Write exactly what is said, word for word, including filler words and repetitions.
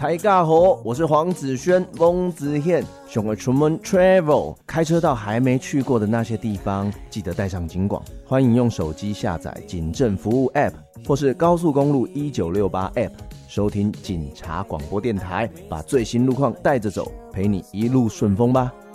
大家好，我是黄子轩，翁子宪，想要出门 travel， 开车到还没去过的那些地方，记得带上警广。欢迎用手机下载警政服务 App， 或是高速公路一九六八 App， 收听警察广播电台，把最新路况带着走，陪你一路顺风吧。